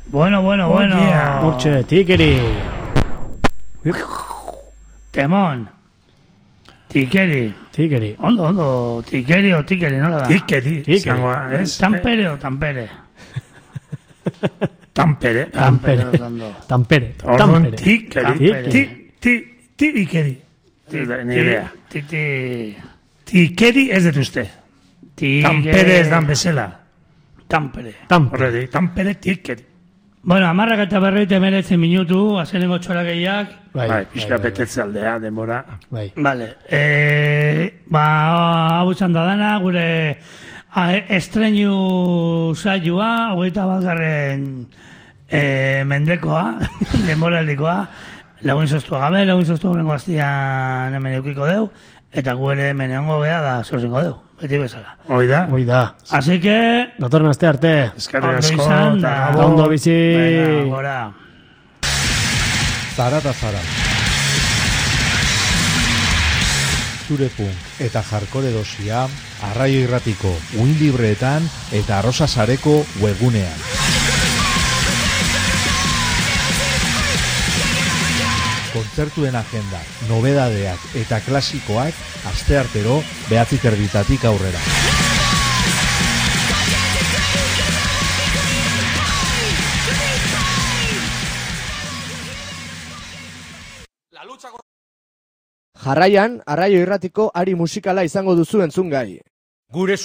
Bueno. Urtxe, tikeri. Temón. Tikeri. Ondo. Tikeri o tikeri, nola da? Tikeri. Tampere o tampere? Tampere. Orduan, tikeri. Ni idea. Tikeri ez dut uste. Tampere ez dan bezala. Tampere. Horredi, tampere tikeri. Bueno, 19 minutu, azkenengo txorakeiak. Bai, pixka betetze aldea, denbora. Bai. Vale. Hau izan da dana, gure estreinu saioa, 21. Mendekoa, denboraldikoa, lagun soztua gabe, horrengo aztian hemen eukiko deu, eta gu ere hemen egongo beha da zorzingo deu, beti bezala. Hoi da. Así que... Datorren aste arte. Eskerrik asko, eta ondo bizi. Venga, gora. Zara eta zara. Zure punk eta jarkore dosia Arraio Irratiko uin libreetan eta Arrosa Sareko webgunean. Kontzertuen agenda, nobedadeak eta klasikoak asteartero 9:00 aurrera. Jarraian, Arraio Irratiko ari musikala izango duzu entzungai. Gure